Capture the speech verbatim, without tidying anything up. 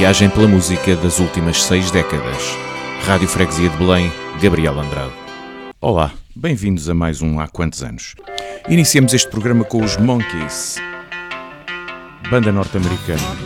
viagem pela música das últimas seis décadas. Rádio Freguesia de Belém, Gabriel Andrade. Olá, bem-vindos a mais um Há Quantos Anos. Iniciamos este programa com os Monkees, banda norte-americana.